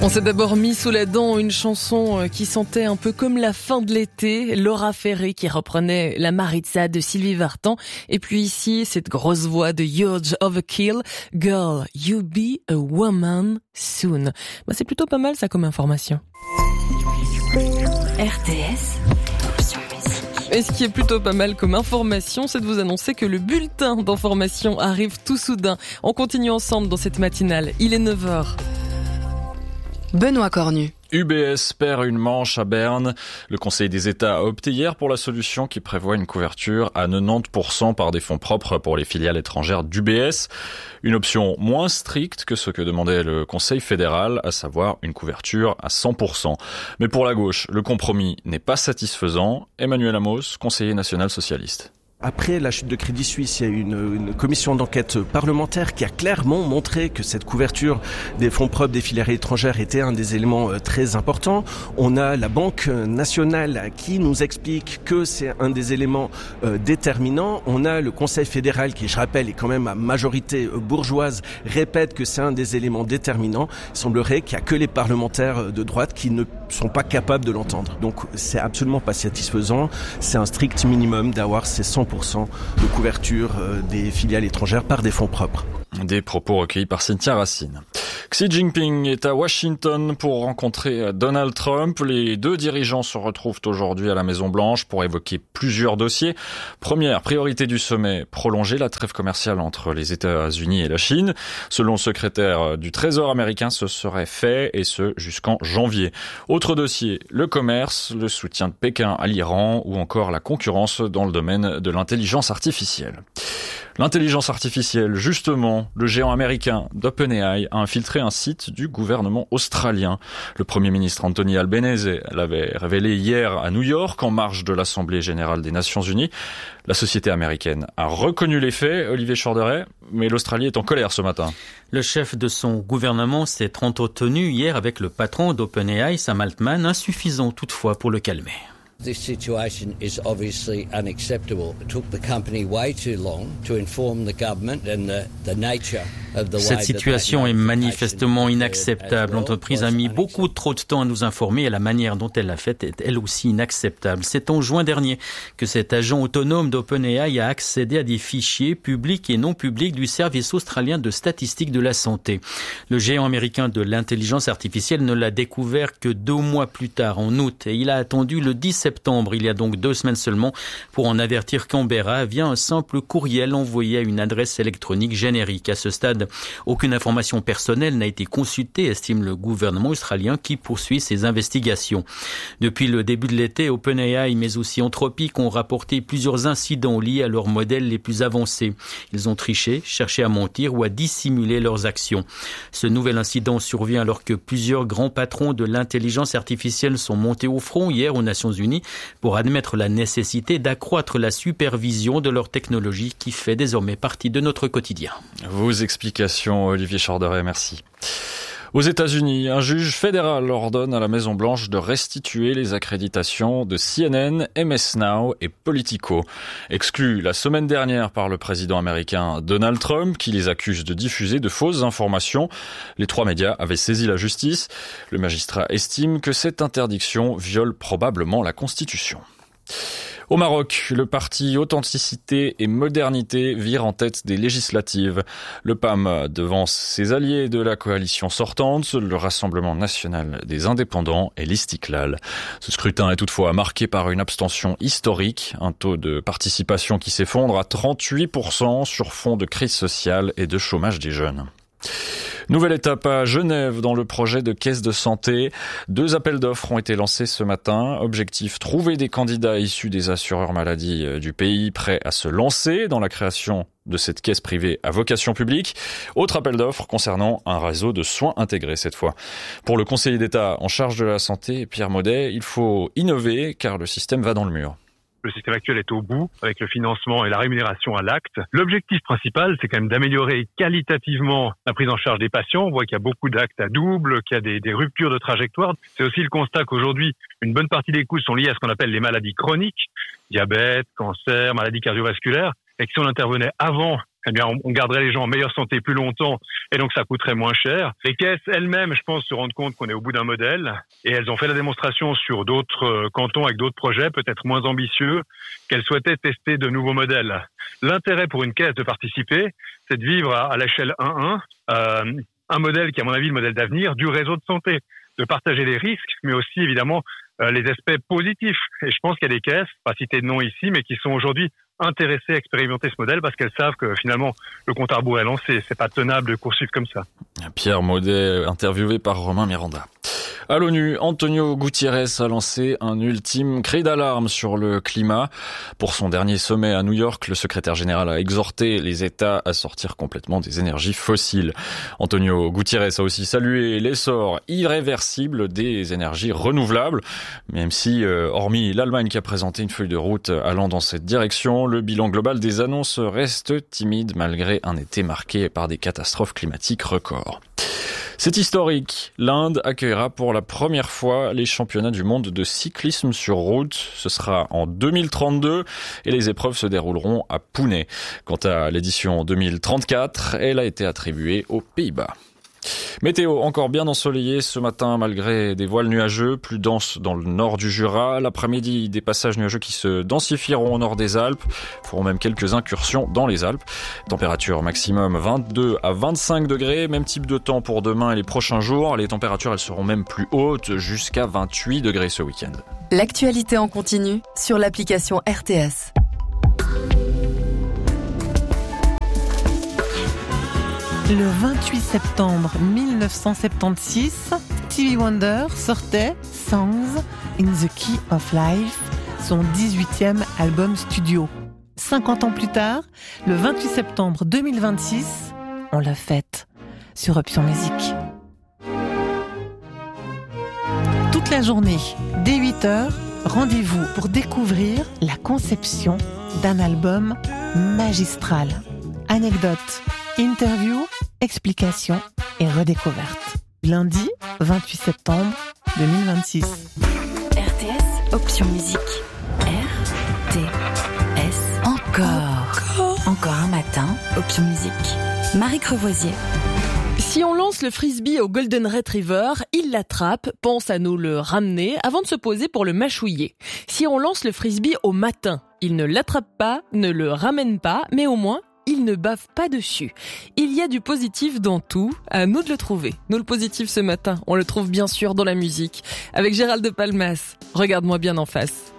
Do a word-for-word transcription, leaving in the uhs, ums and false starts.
On s'est d'abord mis sous la dent une chanson qui sentait un peu comme la fin de l'été, Laura Ferré qui reprenait la Maritza de Sylvie Vartan. Et puis ici, cette grosse voix de Urge Overkill, Girl, you be a woman soon. Bah, c'est plutôt pas mal ça comme information. R T S. Et ce qui est plutôt pas mal comme information, c'est de vous annoncer que le bulletin d'information arrive tout soudain. On continue ensemble dans cette matinale. Il est neuf heures. Benoît Cornu. U B S perd une manche à Berne. Le Conseil des États a opté hier pour la solution qui prévoit une couverture à quatre-vingt-dix pour cent par des fonds propres pour les filiales étrangères d'U B S. Une option moins stricte que ce que demandait le Conseil fédéral, à savoir une couverture à cent pour cent. Mais pour la gauche, le compromis n'est pas satisfaisant. Emmanuel Amos, conseiller national socialiste. Après la chute de Crédit Suisse, il y a eu une, une commission d'enquête parlementaire qui a clairement montré que cette couverture des fonds propres des filiales étrangères était un des éléments très importants. On a la Banque nationale qui nous explique que c'est un des éléments euh, déterminants. On a le Conseil fédéral qui, je rappelle, est quand même à majorité bourgeoise, répète que c'est un des éléments déterminants. Il semblerait qu'il n'y a que les parlementaires de droite qui ne sont pas capables de l'entendre. Donc c'est absolument pas satisfaisant. C'est un strict minimum d'avoir ces cent pour cent de couverture des filiales étrangères par des fonds propres. Des propos recueillis par Cynthia Racine. Xi Jinping est à Washington pour rencontrer Donald Trump. Les deux dirigeants se retrouvent aujourd'hui à la Maison-Blanche pour évoquer plusieurs dossiers. Première priorité du sommet, prolonger la trêve commerciale entre les États-Unis et la Chine. Selon le secrétaire du Trésor américain, ce serait fait, et ce jusqu'en janvier. Autre dossier, le commerce, le soutien de Pékin à l'Iran ou encore la concurrence dans le domaine de l'intelligence artificielle. L'intelligence artificielle, justement, le géant américain d'OpenAI a infiltré un site du gouvernement australien. Le Premier ministre Anthony Albanese l'avait révélé hier à New York en marge de l'Assemblée générale des Nations unies. La société américaine a reconnu les faits, Olivier Chorderet, mais l'Australie est en colère ce matin. Le chef de son gouvernement s'est entretenu hier avec le patron d'OpenAI, Sam Altman, insuffisant toutefois pour le calmer. This situation is obviously unacceptable. It took the company way too long to inform the government and the, the nature of the way. Cette situation est manifestement inacceptable. L'entreprise a mis beaucoup trop de temps à nous informer et la manière dont elle l'a fait est elle aussi inacceptable. C'est en juin dernier que cet agent autonome d'OpenAI a accédé à des fichiers publics et non publics du service australien de statistique de la santé. Le géant américain de l'intelligence artificielle ne l'a découvert que deux mois plus tard, en août, et il a attendu le dix septembre, il y a donc deux semaines seulement, pour en avertir Canberra via un simple courriel envoyé à une adresse électronique générique. À ce stade, aucune information personnelle n'a été consultée, estime le gouvernement australien qui poursuit ses investigations. Depuis le début de l'été, OpenAI mais aussi Anthropic ont rapporté plusieurs incidents liés à leurs modèles les plus avancés. Ils ont triché, cherché à mentir ou à dissimuler leurs actions. Ce nouvel incident survient alors que plusieurs grands patrons de l'intelligence artificielle sont montés au front hier aux Nations Unies pour admettre la nécessité d'accroître la supervision de leur technologie qui fait désormais partie de notre quotidien. Vos explications, Olivier Chorderet, merci. Aux États-Unis, un juge fédéral ordonne à la Maison-Blanche de restituer les accréditations de C N N, M S Now et Politico. Exclus la semaine dernière par le président américain Donald Trump, qui les accuse de diffuser de fausses informations. Les trois médias avaient saisi la justice. Le magistrat estime que cette interdiction viole probablement la Constitution. Au Maroc, le parti Authenticité et Modernité vire en tête des législatives. Le P A M devance ses alliés de la coalition sortante, le Rassemblement national des indépendants et l'Istiklal. Ce scrutin est toutefois marqué par une abstention historique, un taux de participation qui s'effondre à trente-huit pour cent sur fond de crise sociale et de chômage des jeunes. Nouvelle étape à Genève dans le projet de caisse de santé. Deux appels d'offres ont été lancés ce matin. Objectif, trouver des candidats issus des assureurs maladie du pays prêts à se lancer dans la création de cette caisse privée à vocation publique. Autre appel d'offres concernant un réseau de soins intégrés cette fois. Pour le conseiller d'État en charge de la santé, Pierre Maudet, il faut innover car le système va dans le mur. Le système actuel est au bout avec le financement et la rémunération à l'acte. L'objectif principal, c'est quand même d'améliorer qualitativement la prise en charge des patients. On voit qu'il y a beaucoup d'actes à double, qu'il y a des, des ruptures de trajectoire. C'est aussi le constat qu'aujourd'hui, une bonne partie des coûts sont liés à ce qu'on appelle les maladies chroniques, diabète, cancer, maladies cardiovasculaires, et que si on intervenait avant eh bien, on, on garderait les gens en meilleure santé plus longtemps et donc ça coûterait moins cher. Les caisses elles-mêmes, je pense, se rendent compte qu'on est au bout d'un modèle et elles ont fait la démonstration sur d'autres euh, cantons avec d'autres projets, peut-être moins ambitieux, qu'elles souhaitaient tester de nouveaux modèles. L'intérêt pour une caisse de participer, c'est de vivre à, à l'échelle un un, euh, un modèle qui, à mon avis, le modèle d'avenir du réseau de santé, de partager les risques, mais aussi, évidemment, euh, les aspects positifs. Et je pense qu'il y a des caisses, pas citer de nom ici, mais qui sont aujourd'hui intéressées à expérimenter ce modèle parce qu'elles savent que, finalement, le compte à rebours est lancé. C'est pas tenable de poursuivre comme ça. Pierre Maudet, interviewé par Romain Miranda. À l'ONU, Antonio Guterres a lancé un ultime cri d'alarme sur le climat. Pour son dernier sommet à New York, le secrétaire général a exhorté les États à sortir complètement des énergies fossiles. Antonio Guterres a aussi salué l'essor irréversible des énergies renouvelables, même si, euh, hormis l'Allemagne qui a présenté une feuille de route allant dans cette direction, le bilan global des annonces reste timide malgré un été marqué par des catastrophes climatiques records. C'est historique. L'Inde accueillera pour la première fois les championnats du monde de cyclisme sur route. Ce sera en deux mille trente-deux et les épreuves se dérouleront à Pune. Quant à l'édition deux mille trente-quatre, elle a été attribuée aux Pays-Bas. Météo encore bien ensoleillé ce matin malgré des voiles nuageux, plus denses dans le nord du Jura. L'après-midi, des passages nuageux qui se densifieront au nord des Alpes, feront même quelques incursions dans les Alpes. Température maximum vingt-deux à vingt-cinq degrés, même type de temps pour demain et les prochains jours. Les températures elles seront même plus hautes, jusqu'à vingt-huit degrés ce week-end. L'actualité en continu sur l'application R T S. Le vingt-huit septembre mille neuf cent soixante-seize, Stevie Wonder sortait Songs in the Key of Life, son dix-huitième album studio. cinquante ans plus tard, le vingt-huit septembre deux mille vingt-six, on l'a fête sur Option Musique. Toute la journée, dès huit heures, rendez-vous pour découvrir la conception d'un album magistral. Anecdotes, interviews, explications et redécouvertes. Lundi, vingt-huit septembre deux mille vingt-six. R T S, Option Musique. R T S. Encore. Encore. Encore un matin, Option Musique. Marie Crevoisier. Si on lance le frisbee au Golden Retriever, il l'attrape, pense à nous le ramener avant de se poser pour le mâchouiller. Si on lance le frisbee au matin, il ne l'attrape pas, ne le ramène pas, mais au moins, il ne bave pas dessus. Il y a du positif dans tout, à nous de le trouver. Nous, le positif ce matin, on le trouve bien sûr dans la musique. Avec Gérald de Palmas, regarde-moi bien en face.